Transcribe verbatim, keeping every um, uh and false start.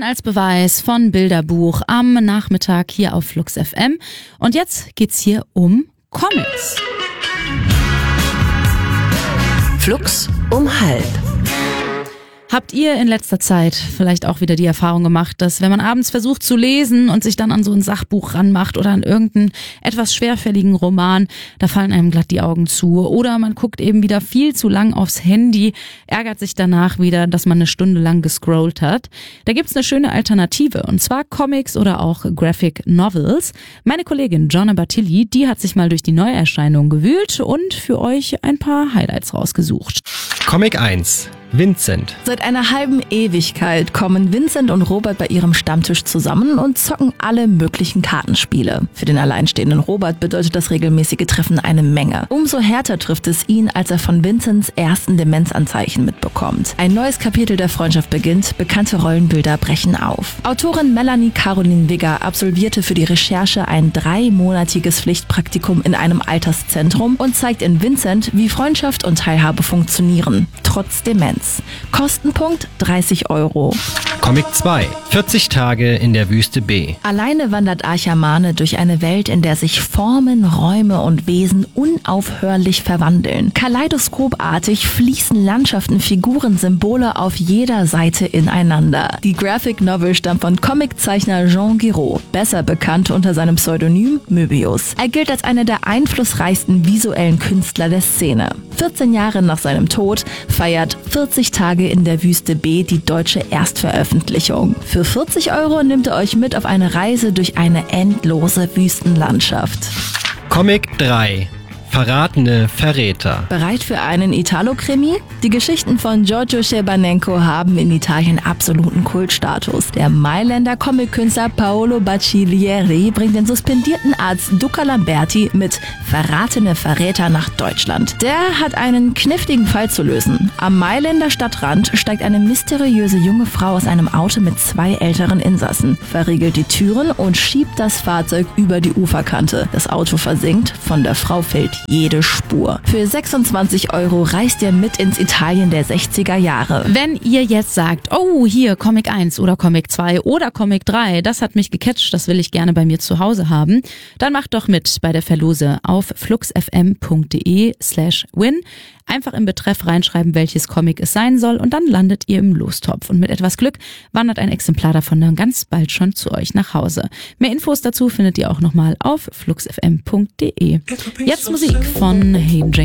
Zahlen als Beweis von Bilderbuch am Nachmittag hier auf Flux F M. Und jetzt geht's hier um Comics. Flux um halb. Habt ihr in letzter Zeit vielleicht auch wieder die Erfahrung gemacht, dass wenn man abends versucht zu lesen und sich dann an so ein Sachbuch ranmacht oder an irgendeinen etwas schwerfälligen Roman, da fallen einem glatt die Augen zu. Oder man guckt eben wieder viel zu lang aufs Handy, ärgert sich danach wieder, dass man eine Stunde lang gescrollt hat. Da gibt's eine schöne Alternative, und zwar Comics oder auch Graphic Novels. Meine Kollegin Jonna Bartilli, die hat sich mal durch die Neuerscheinungen gewühlt und für euch ein paar Highlights rausgesucht. Comic eins. Vincent. Seit einer halben Ewigkeit kommen Vincent und Robert bei ihrem Stammtisch zusammen und zocken alle möglichen Kartenspiele. Für den alleinstehenden Robert bedeutet das regelmäßige Treffen eine Menge. Umso härter trifft es ihn, als er von Vincents ersten Demenzanzeichen mitbekommt. Ein neues Kapitel der Freundschaft beginnt, bekannte Rollenbilder brechen auf. Autorin Melanie Caroline Wigger absolvierte für die Recherche ein dreimonatiges Pflichtpraktikum in einem Alterszentrum und zeigt in Vincent, wie Freundschaft und Teilhabe funktionieren, trotz Demenz. Kostenpunkt dreißig Euro. Comic zwei. vierzig Tage in der Wüste B. Alleine wandert Archamane durch eine Welt, in der sich Formen, Räume und Wesen unaufhörlich verwandeln. Kaleidoskopartig fließen Landschaften, Figuren, Symbole auf jeder Seite ineinander. Die Graphic Novel stammt von Comiczeichner Jean Giraud, besser bekannt unter seinem Pseudonym Möbius. Er gilt als einer der einflussreichsten visuellen Künstler der Szene. vierzehn Jahre nach seinem Tod feiert vierzig Tage in der Wüste B die deutsche Erstveröffentlichung. Für vierzig Euro nimmt er euch mit auf eine Reise durch eine endlose Wüstenlandschaft. Comic drei. Verratene Verräter. Bereit für einen Italo-Krimi? Die Geschichten von Giorgio Schebanenko haben in Italien absoluten Kultstatus. Der Mailänder Comic-Künstler Paolo Bacciglieri bringt den suspendierten Arzt Duca Lamberti mit Verratene Verräter nach Deutschland. Der hat einen kniffligen Fall zu lösen. Am Mailänder Stadtrand steigt eine mysteriöse junge Frau aus einem Auto mit zwei älteren Insassen, verriegelt die Türen und schiebt das Fahrzeug über die Uferkante. Das Auto versinkt, von der Frau fällt jede Spur. Für sechsundzwanzig Euro reist ihr mit ins Italien der sechziger Jahre. Wenn ihr jetzt sagt, oh, hier Comic eins oder Comic zwei oder Comic drei, das hat mich gecatcht, das will ich gerne bei mir zu Hause haben, dann macht doch mit bei der Verlose auf fluxfm.de slash win. Einfach im Betreff reinschreiben, welches Comic es sein soll, und dann landet ihr im Lostopf. Und mit etwas Glück wandert ein Exemplar davon dann ganz bald schon zu euch nach Hause. Mehr Infos dazu findet ihr auch nochmal auf fluxfm.de. Jetzt Musik von Hey Jane.